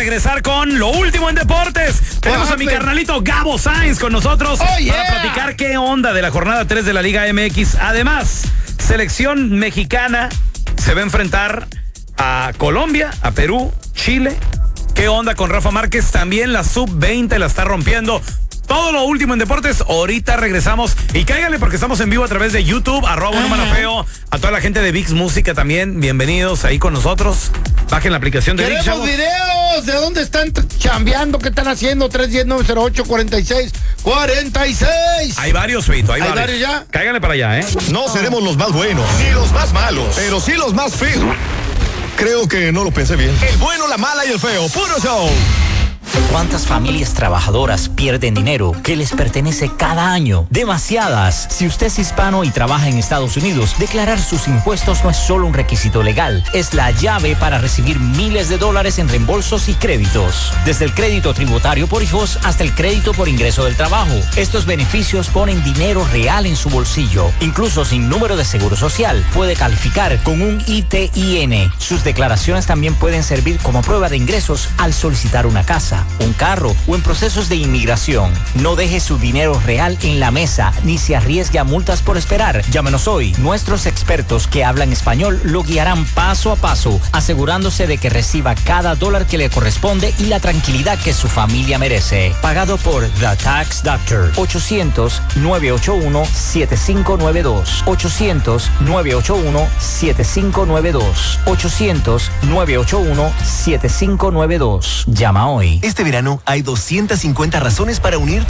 regresar con lo último en deportes. Tenemos a mi carnalito Gabo Sainz con nosotros para platicar qué onda de la jornada 3 de la Liga MX. Además, selección mexicana se va a enfrentar a Colombia, a Perú, Chile. ¿Qué onda con Rafa Márquez? También la sub-20 la está rompiendo. Todo lo último en deportes. Ahorita regresamos. Y cáiganle porque estamos en vivo a través de YouTube, @unomanafeo. A toda la gente de VIX Música también. Bienvenidos ahí con nosotros. Bajen la aplicación de VIX. ¡Queremos videos! ¿De dónde están chambeando? ¿Qué están haciendo? 310-908-4646. Hay varios, Feito. Hay varios. varios ya. Cáiganle para allá, ¿eh? No seremos los más buenos, ni los más malos, pero sí los más feos. Creo que no lo pensé bien. El bueno, la mala y el feo. Puro show. ¿Cuántas familias trabajadoras pierden dinero que les pertenece cada año? Demasiadas. Si usted es hispano y trabaja en Estados Unidos, declarar sus impuestos no es solo un requisito legal, es la llave para recibir miles de dólares en reembolsos y créditos. Desde el crédito tributario por hijos hasta el crédito por ingreso del trabajo. Estos beneficios ponen dinero real en su bolsillo. Incluso sin número de seguro social, puede calificar con un ITIN. Sus declaraciones también pueden servir como prueba de ingresos al solicitar una casa, un carro o en procesos de inmigración. No deje su dinero real en la mesa ni se arriesgue a multas por esperar. Llámenos hoy. Nuestros expertos que hablan español lo guiarán paso a paso, asegurándose de que reciba cada dólar que le corresponde y la tranquilidad que su familia merece. Pagado por The Tax Doctor. 800-981-7592. 800-981-7592. 800-981-7592. Llama hoy. Este verano hay 250 razones para unirte